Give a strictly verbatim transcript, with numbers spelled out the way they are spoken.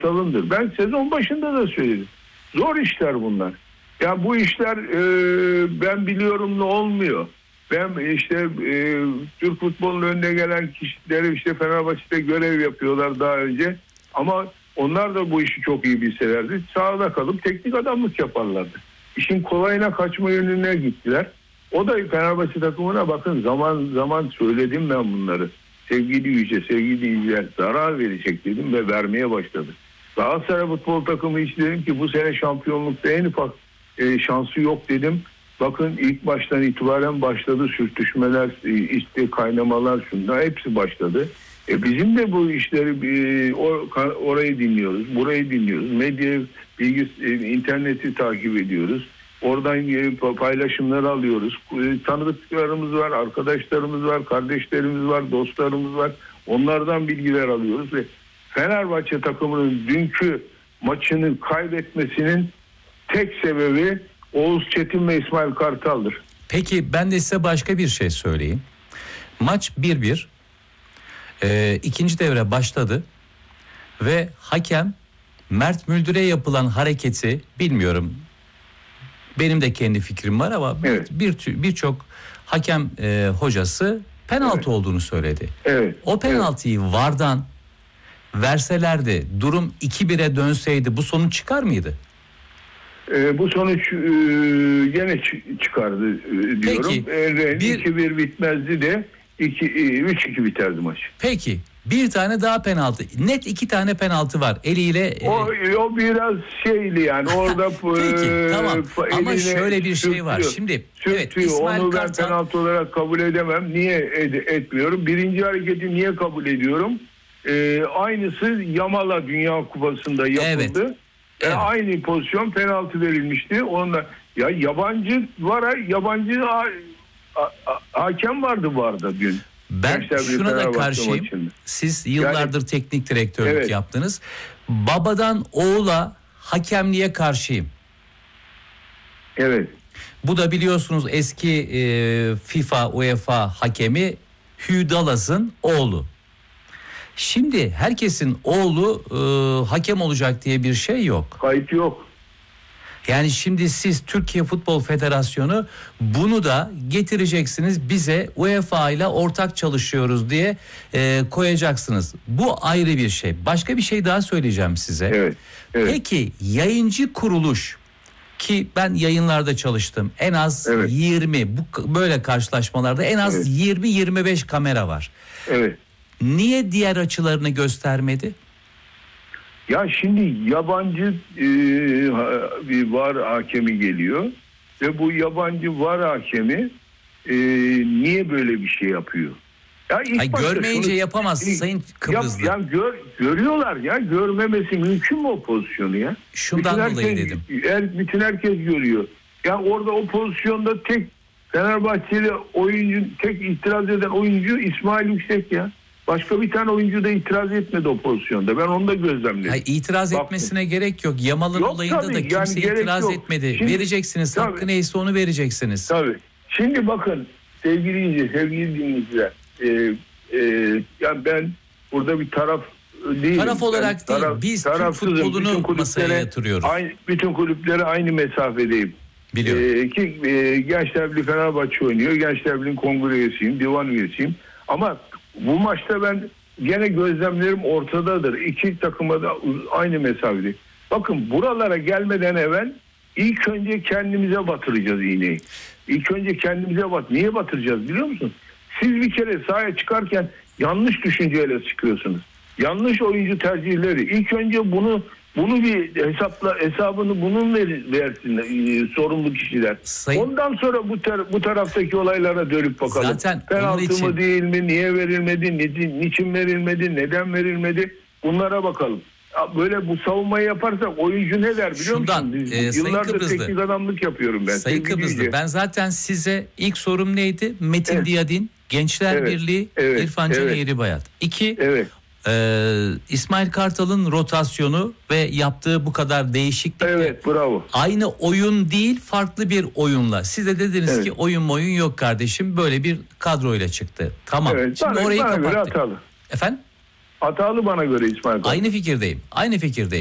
Kartal'ındır. Ben sezon başında da söyledim. Zor işler bunlar. Ya bu işler e, ben biliyorum ne olmuyor. Ben işte e, Türk futbolunun önüne gelen kişileri işte Fenerbahçe'de görev yapıyorlar daha önce. Ama onlar da bu işi çok iyi bilselerdi. Sahada kalıp teknik adamlık yaparlardı. İşin kolayına kaçma yönüne gittiler. O da Fenerbahçe takımına bakın zaman zaman söyledim ben bunları. Sevgili Yüce, sevgili Yüce zarar verecek dedim ve vermeye başladı. Galatasaray futbol takımı hiç dedim ki bu sene şampiyonlukta en ufak e, şansı yok dedim. Bakın ilk baştan itibaren başladı sürtüşmeler, işte kaynamalar, şunlar hepsi başladı. E bizim de bu işleri e, or, orayı dinliyoruz, burayı dinliyoruz. Medya, bilgis, e, interneti takip ediyoruz. Oradan e, paylaşımları alıyoruz. E, tanıdıklarımız var, arkadaşlarımız var, kardeşlerimiz var, dostlarımız var. Onlardan bilgiler alıyoruz ve Fenerbahçe takımının dünkü maçını kaybetmesinin tek sebebi Oğuz Çetin ve İsmail Kartal'dır. Peki ben de size başka bir şey söyleyeyim. Maç bir bir. Ee, ikinci devre başladı ve hakem Mert Müldür'e yapılan hareketi bilmiyorum. Benim de kendi fikrim var ama evet. bir birçok hakem e, hocası penaltı evet. olduğunu söyledi. Evet. O penaltıyı evet. VAR'dan verselerdi, durum iki bire dönseydi bu sonuç çıkar mıydı? E, bu sonuç e, gene ç- çıkardı e, diyorum. Peki, e, bir, iki bir bitmezdi de üç iki biterdi maç. Peki bir tane daha penaltı. Net iki tane penaltı var. Eliyle. O, e... o biraz şeyli yani orada. Peki e, tamam ama şöyle bir şey var. Şimdi sürtüyor. Evet, İsmail Onu ben Kartal... penaltı olarak kabul edemem. Niye ed- etmiyorum? Birinci hareketi niye kabul ediyorum? E, aynısı Yamal'a Dünya Kupası'nda yapıldı. Evet. Evet. E, aynı pozisyon penaltı verilmişti. Onunla ya yabancı var, yabancı ha, ha, ha, hakem vardı vardı dün. Ben Gençler şuna da karşıyım. Maçında. Siz yıllardır yani, teknik direktörlük evet. yaptınız. Babadan oğula hakemliğe karşıyım. Evet. Bu da biliyorsunuz eski e, FIFA, UEFA hakemi Hugh Dallas'ın oğlu. Şimdi herkesin oğlu e, hakem olacak diye bir şey yok. Kayıt yok. Yani şimdi siz Türkiye Futbol Federasyonu bunu da getireceksiniz bize UEFA ile ortak çalışıyoruz diye e, koyacaksınız. Bu ayrı bir şey. Başka bir şey daha söyleyeceğim size. Evet, evet. Peki yayıncı kuruluş ki ben yayınlarda çalıştım. En az evet. yirmi bu böyle karşılaşmalarda en az evet. yirmi yirmi beş kamera var. Evet. Niye diğer açılarını göstermedi? Ya şimdi yabancı e, bir VAR hakemi geliyor ve bu yabancı VAR hakemi e, niye böyle bir şey yapıyor? Ya Ay, görmeyince şunu, yapamaz e, Sayın Kıbrıslı. Ya, ya gör, görüyorlar ya, görmemesi mümkün mü o pozisyonu ya? Şundan bütün dolayı herkes, dedim. Her, bütün herkes görüyor. Ya orada o pozisyonda tek Fenerbahçeli oyuncu, tek itiraz eden oyuncu İsmail Yüksek ya. Başka bir tane oyuncu da itiraz etmedi o pozisyonda. Ben onu da gözlemledim. Hayır, itiraz Baktım. etmesine gerek yok. Yamal'ın yok, olayında tabii, da kimse yani itiraz yok. etmedi. Şimdi, vereceksiniz. Tabii, hakkı neyse onu vereceksiniz. Tabii. Şimdi bakın sevgili izleyiciler, sevgili dinleyiciler. E, e, yani ben burada bir taraf değilim. Taraf olarak ben, değil. Taraf, biz Türk futbolunu masaya yatırıyoruz. Aynı, bütün kulüplere aynı mesafedeyim. Biliyorum. E, ki e, Gençler Birliği Fenerbahçe oynuyor. Gençler Birliği kongre üyesiyim. Divan üyesiyim. Ama bu maçta ben gene gözlemlerim ortadadır. İki takıma da aynı mesafede. Bakın buralara gelmeden evvel ilk önce kendimize batıracağız iğneyi. İlk önce kendimize bat. Niye batıracağız biliyor musun? Siz bir kere sahaya çıkarken yanlış düşünceyle çıkıyorsunuz. Yanlış oyuncu tercihleri. İlk önce bunu bunu bir hesapla hesabını bunun ver, versin e, sorumlu kişiler. Sayın... Ondan sonra bu tar- bu taraftaki olaylara dönüp bakalım. Zaten penaltı için... mı değil mi? Niye verilmedi? Niçin, niçin verilmedi? Neden verilmedi? Bunlara bakalım. Böyle bu savunmayı yaparsak oyuncu ne der biliyor Şundan, musun? Biz, e, yıllardır teknik adamlık yapıyorum ben. Sayın Kıbrıslı, ben zaten size ilk sorum neydi? Metin evet. Diyadin, Gençler evet. Birliği, evet. İrfan Can evet. Eğribayat. İki, evet. Ee, İsmail Kartal'ın rotasyonu ve yaptığı bu kadar değişiklik. Evet, bravo. Aynı oyun değil, farklı bir oyunla. Siz de dediniz evet. ki oyun oyun yok kardeşim. Böyle bir kadroyla çıktı. Tamam. Evet, Şimdi bana, orayı bana kapattık. Efendim? Hatalı bana göre İsmail Kartal. Aynı fikirdeyim. Aynı fikirdeyim.